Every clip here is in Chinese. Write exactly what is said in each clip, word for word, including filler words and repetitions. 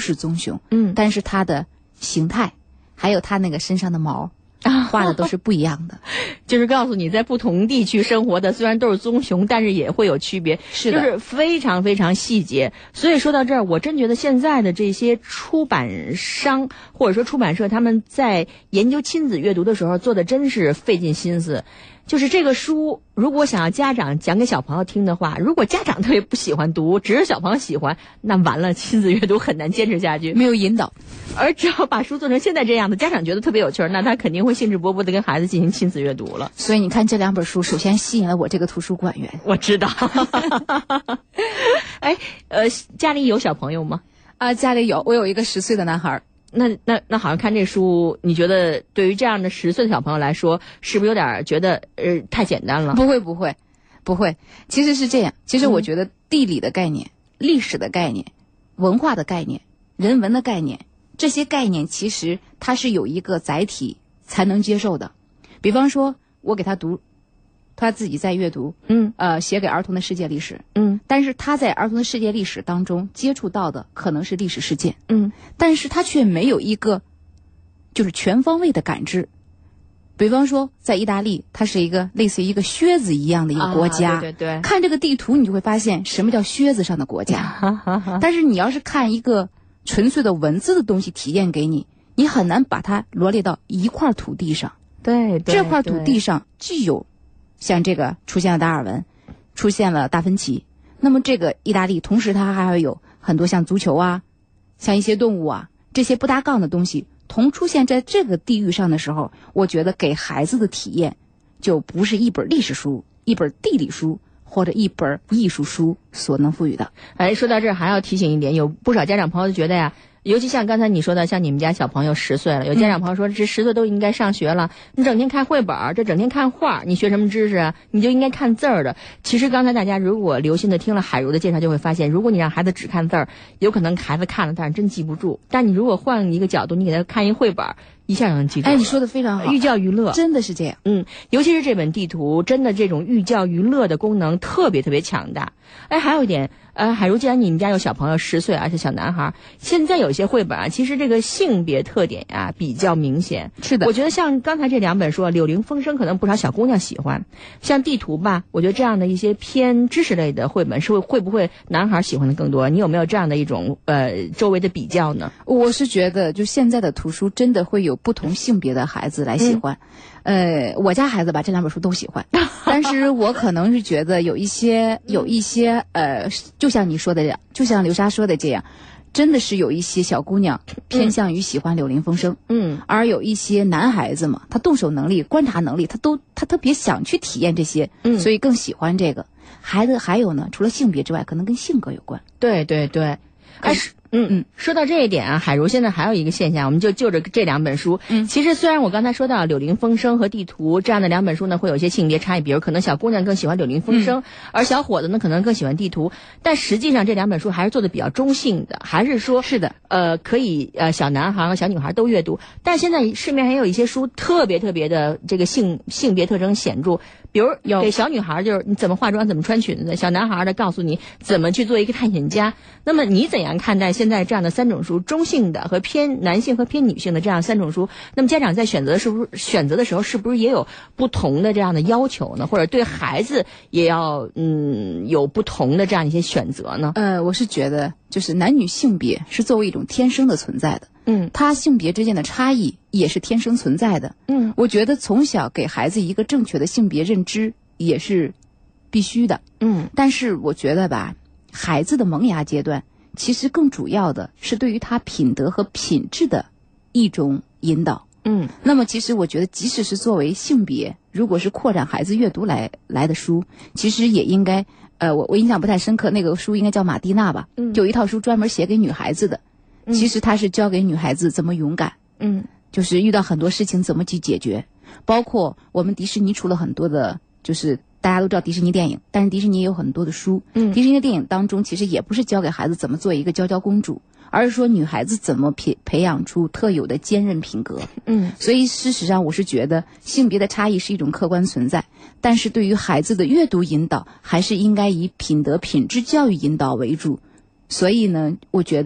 是棕熊， 嗯， 但是它的形态还有它那个身上的毛画的都是不一样的。 就是告诉你，在不同地区生活的虽然都是棕熊，但是也会有区别， 是的， 就是非常非常细节。所以说到这儿，我真觉得现在的这些出版商或者说出版社，他们在研究亲子阅读的时候做的真是费尽心思。就是这个书，如果想要家长讲给小朋友听的话，如果家长特别不喜欢读，只是小朋友喜欢，那完了，亲子阅读很难坚持下去， 没有引导。 而只要把书做成现在这样的，家长觉得特别有趣儿，那他肯定会兴致勃勃地跟孩子进行亲子阅读了。 所以你看这两本书，首先吸引了我这个图书馆员。 我知道。哎，呃，家里有小朋友吗？ 啊，家里有，我有一个十岁的男孩。 那那那好像看这书，你觉得对于这样的十岁的小朋友来说，是不是有点觉得呃太简单了？ 不会不会不会，其实是这样。其实我觉得地理的概念、嗯、历史的概念、文化的概念、人文的概念，这些概念其实它是有一个载体才能接受的。比方说，我给他读，他自己在阅读， 嗯， 呃，写给儿童的世界历史， 嗯， 但是他在儿童的世界历史当中接触到的可能是历史事件， 嗯， 但是他却没有一个就是全方位的感知。比方说，在意大利，它是一个类似于一个靴子一样的一个国家， 啊、对对对， 看这个地图，你就会发现什么叫靴子上的国家。但是你要是看一个纯粹的文字的东西体验给你，你很难把它罗列到一块土地上。 对，对这块土地上既有像这个出现了达尔文，出现了达芬奇，那么这个意大利同时它还会有很多像足球啊，像一些动物啊，这些不搭杠的东西同出现在这个地域上的时候，我觉得给孩子的体验就不是一本历史书、一本地理书或者一本艺术书所能赋予的。 哎，说到这儿还要提醒一点，有不少家长朋友觉得呀，尤其像刚才你说的，像你们家小朋友十岁了，有家长朋友说，这十岁都应该上学了，你整天看绘本，这整天看画，你学什么知识啊？你就应该看字儿的。其实刚才大家如果留心的听了海茹的介绍，就会发现，如果你让孩子只看字儿，有可能孩子看了，但是真记不住。但你如果换一个角度，你给他看一绘本，一下就能记住。 哎，你说的非常好， 寓教于乐， 真的是这样。 嗯，尤其是这本地图，真的这种寓教于乐的功能特别特别强大。哎，还有一点，呃，海茹，既然你们家有小朋友十岁，而且小男孩，现在有一些绘本啊，其实这个性别特点呀、啊、比较明显。 是的， 我觉得像刚才这两本书《柳林风声》，可能不少小姑娘喜欢。像地图吧，我觉得这样的一些偏知识类的绘本，是会会不会男孩喜欢的更多？你有没有这样的一种呃周围的比较呢？ 我是觉得，就现在的图书真的会有不同性别的孩子来喜欢。嗯、呃，我家孩子吧，这两本书都喜欢，但是我可能是觉得有一些有一些呃，就像你说的这样，就像刘莎说的这样。真的是有一些小姑娘偏向于喜欢柳林风声， 嗯， 而有一些男孩子嘛，他动手能力、观察能力，他都他特别想去体验这些， 嗯， 所以更喜欢这个。孩子还有呢，除了性别之外，可能跟性格有关。 对对对，哎，嗯嗯，说到这一点啊，海茹现在还有一个现象，我们就就着这两本书，嗯，其实虽然我刚才说到《柳林风声》和《地图》这样的两本书呢，会有一些性别差异，比如可能小姑娘更喜欢《柳林风声》，嗯，而小伙子呢可能更喜欢《地图》，但实际上这两本书还是做的比较中性的，还是说是的， 呃，可以呃小男孩和小女孩都阅读，但现在市面上也有一些书特别特别的这个性性别特征显著，比如给小女孩就是你怎么化妆、怎么穿裙子，小男孩的告诉你怎么去做一个探险家。那么你怎样看待现在这样的三种书，中性的和偏男性和偏女性的这样三种书？那么家长在选择的是不是选择的时候是不是也有不同的这样的要求呢？或者对孩子也要嗯有不同的这样一些选择呢？ 呃，我是觉得就是男女性别是作为一种天生的存在的，嗯，它性别之间的差异也是天生存在的，嗯，我觉得从小给孩子一个正确的性别认知也是必须的，嗯，但是我觉得吧，孩子的萌芽阶段其实更主要的是对于他品德和品质的一种引导。嗯，那么其实我觉得即使是作为性别，如果是扩展孩子阅读来来的书，其实也应该呃我我印象不太深刻，那个书应该叫马蒂娜吧，嗯，有一套书专门写给女孩子的，嗯，其实它是教给女孩子怎么勇敢，嗯，就是遇到很多事情怎么去解决，包括我们迪士尼出了很多的就是大家都知道迪士尼电影，但是迪士尼也有很多的书，嗯，迪士尼的电影当中其实也不是教给孩子怎么做一个娇娇公主，而是说女孩子怎么培培养出特有的坚韧品格，嗯，所以事实上我是觉得性别的差异是一种客观存在，但是对于孩子的阅读引导还是应该以品德品质教育引导为主，所以呢我觉得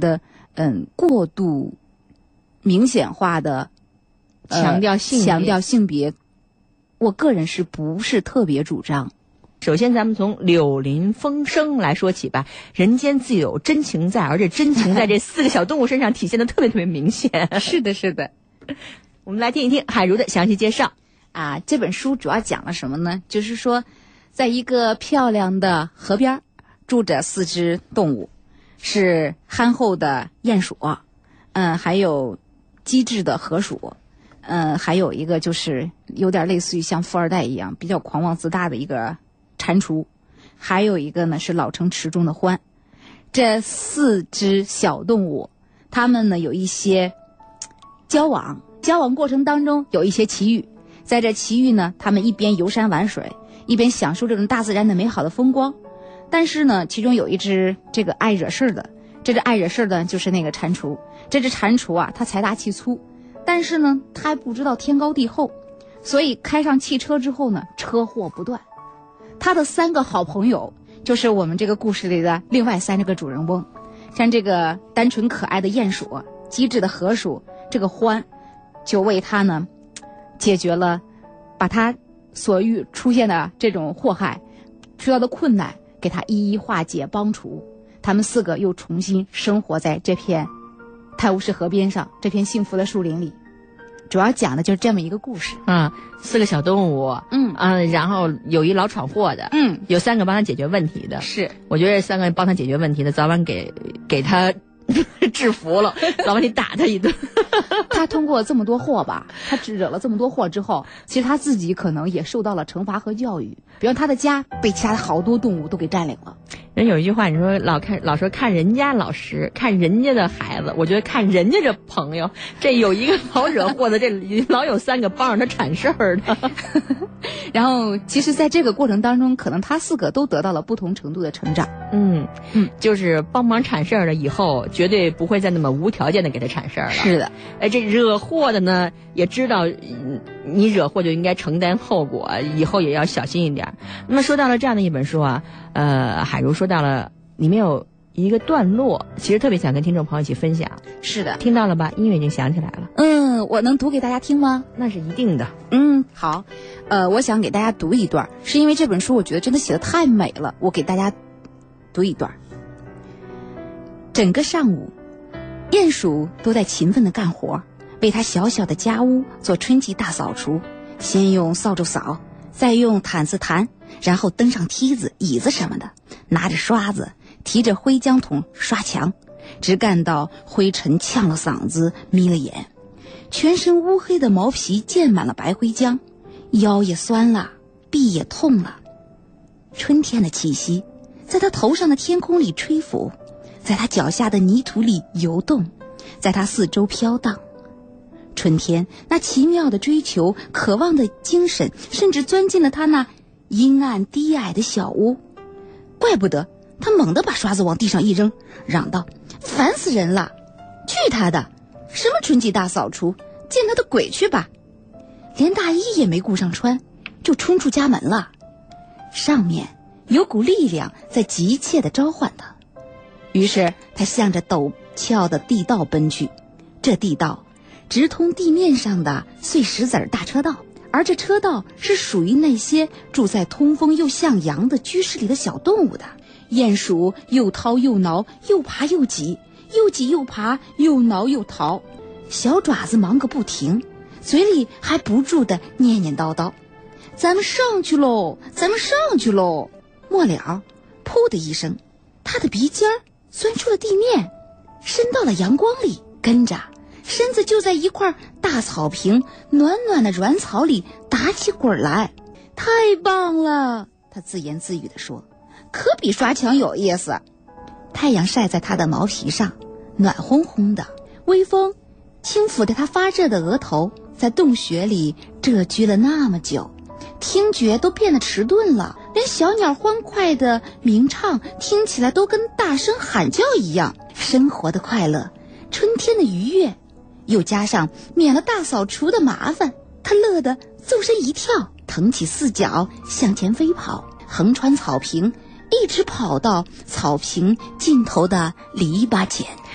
嗯过度明显化的、 呃、强调性别强调性别，我个人是不是特别主张。 首先咱们从柳林风声来说起吧，人间自有真情在，而且真情在这四个小动物身上体现的特别特别明显。 是的是的， 我们来听一听海如的详细介绍。 啊，这本书主要讲了什么呢？就是说在一个漂亮的河边住着四只动物，是憨厚的鼹鼠，嗯，还有机智的河鼠，嗯，还有一个就是有点类似于像富二代一样比较狂妄自大的一个蟾蜍，还有一个呢是老成池中的獾。这四只小动物，它们呢有一些交往，交往过程当中有一些奇遇，在这奇遇呢，它们一边游山玩水，一边享受这种大自然的美好的风光。但是呢，其中有一只这个爱惹事的，这只爱惹事的就是那个蟾蜍。这只蟾蜍啊，它财大气粗，但是呢，它还不知道天高地厚，所以开上汽车之后呢，车祸不断。他的三个好朋友就是我们这个故事里的另外三个主人翁，像这个单纯可爱的鼹鼠、机智的河鼠，这个獾就为他呢解决了把他所遇出现的这种祸害遇到的困难，给他一一化解帮除。他们四个又重新生活在这片泰晤士河边上，这片幸福的树林里。主要讲的就是这么一个故事。 嗯，四个小动物，嗯嗯，然后有一老闯祸的，嗯，有三个帮他解决问题的。 是， 我觉得这三个帮他解决问题的，早晚给给他制服了，早晚得打他一顿。 他通过这么多祸吧，他惹了这么多祸之后，其实他自己可能也受到了惩罚和教育。比如他的家被其他的好多动物都给占领了。 人有一句话，你说老看老说看人家老师，看人家的孩子，我觉得看人家这朋友，这有一个老惹祸的，这老有三个帮着他铲事儿的。 然后其实在这个过程当中，可能他四个都得到了不同程度的成长。 嗯嗯，就是帮忙铲事儿的，以后绝对不会再那么无条件的给他铲事儿了。 是的， 哎，这惹祸的呢，也知道你惹祸就应该承担后果，以后也要小心一点。那么说到了这样的一本书啊，呃，海如说到了里面有一个段落，其实特别想跟听众朋友一起分享。 是的， 听到了吧？音乐已经响起来了。 嗯，我能读给大家听吗？ 那是一定的。 嗯，好，呃，我想给大家读一段，是因为这本书我觉得真的写得太美了，我给大家读一段。整个上午，鼹鼠都在勤奋地干活，为他小小的家屋做春季大扫除，先用扫帚扫，再用毯子弹，然后登上梯子、椅子什么的，拿着刷子，提着灰浆桶刷墙，直干到灰尘呛了嗓子、眯了眼，全身乌黑的毛皮溅满了白灰浆，腰也酸了，臂也痛了。春天的气息在他头上的天空里吹拂，在他脚下的泥土里游动，在他四周飘荡。春天那奇妙的追求、渴望的精神，甚至钻进了他那阴暗低矮的小屋。怪不得他猛地把刷子往地上一扔，嚷道：烦死人了，去他的，什么春季大扫除，见他的鬼去吧。连大衣也没顾上穿，就冲出家门了。上面有股力量在急切地召唤他，于是他向着陡峭的地道奔去。这地道直通地面上的碎石子儿大车道，而这车道是属于那些住在通风又向阳的居室里的小动物的。鼹鼠又掏又挠，又爬又挤，又挤又爬，又挠又逃，小爪子忙个不停，嘴里还不住地念念叨叨：咱们上去喽，咱们上去喽。末了，噗的一声，他的鼻尖钻出了地面，伸到了阳光里，跟着身子就在一块大草坪暖暖的软草里打起滚来。太棒了，他自言自语地说，可比刷墙有意思。太阳晒在他的毛皮上，暖烘烘的，微风轻抚着他发热的额头。在洞穴里蛰居了那么久，听觉都变得迟钝了，连小鸟欢快的鸣唱听起来都跟大声喊叫一样。生活的快乐，春天的愉悦，又加上免了大扫除的麻烦，他乐得纵身一跳，腾起四脚向前飞跑，横穿草坪，一直跑到草坪尽头的篱笆前。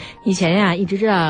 以前呀，一直知道